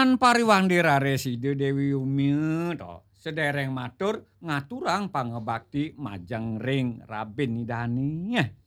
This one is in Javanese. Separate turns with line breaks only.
Lan pariwandira Resida Dewi Umi to sedereng matur ngaturang pangebakti majeng ring Rabin Nidani.